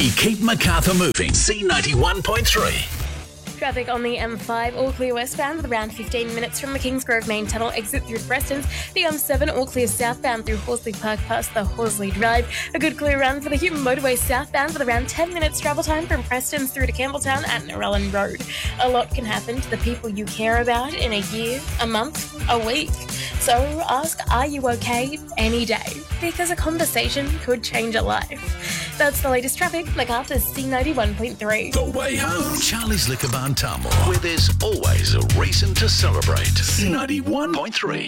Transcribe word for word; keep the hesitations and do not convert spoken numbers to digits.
We keep Macarthur moving. C ninety-one point three. Traffic on the M five, all clear westbound with around fifteen minutes from the Kingsgrove main tunnel exit through Prestons. The M seven, all clear southbound through Horsley Park past the Horsley Drive. A good clear run for the Hume motorway southbound with around ten minutes travel time from Prestons through to Campbelltown at Narellan Road. A lot can happen to the people you care about in a year, a month, a week. So ask, are you okay any day? Because a conversation could change a life. That's the latest traffic. Macarthur's C ninety-one point three. The way home. Charlie's Liquor Barn Tamworth, where there's always a reason to celebrate. C ninety-one point three.